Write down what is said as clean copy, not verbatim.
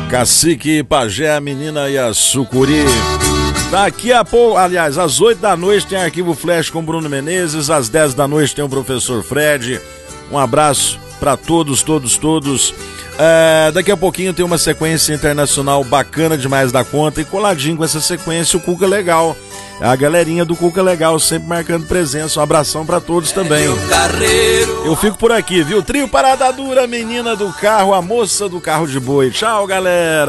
Cacique, Pajé, a Menina e a Sucuri. Daqui a pouco, aliás, às 8 da noite tem Arquivo Flash com Bruno Menezes, às 10 da noite tem o Professor Fred. Um abraço para todos. Daqui a pouquinho tem uma sequência internacional bacana demais da conta, e coladinho com essa sequência o Cuca Legal. A galerinha do Cuca Legal sempre marcando presença. Um abração pra todos também. Eu fico por aqui, viu? Trio Parada Dura, Menina do Carro, a Moça do Carro de Boi. Tchau, galera.